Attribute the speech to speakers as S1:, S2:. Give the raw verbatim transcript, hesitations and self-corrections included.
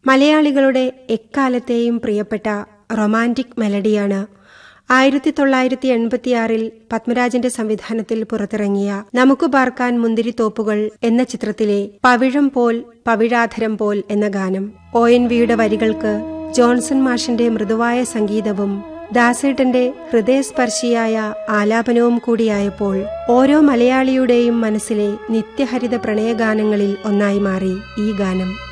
S1: മലയാളികളുടെ എക്കാലത്തെയും പ്രിയപ്പെട്ട റൊമാന്റിക് മെലഡിയാണ് ആയിരത്തി തൊള്ളായിരത്തി എൺപത്തിയാറിൽ പത്മരാജന്റെ സംവിധാനത്തിൽ പുറത്തിറങ്ങിയ നമുക്ക് പാർക്കാൻ മുന്തിരിത്തോപ്പുകൾ എന്ന ചിത്രത്തിലെ പവിഴം പോൽ പവിഴാധരം പോൽ എന്ന ഗാനം. ഒ എൻ വിയുടെ വരികൾക്ക് ജോൺസൺ മാഷിന്റെ മൃദുവായ സംഗീതവും ദാസേട്ടന്റെ ഹൃദയസ്പർശിയായ ആലാപനവും കൂടിയായപ്പോൾ ഓരോ മലയാളിയുടെയും മനസ്സിലെ നിത്യഹരിത പ്രണയഗാനങ്ങളിൽ ഒന്നായി മാറി ഈ ഗാനം.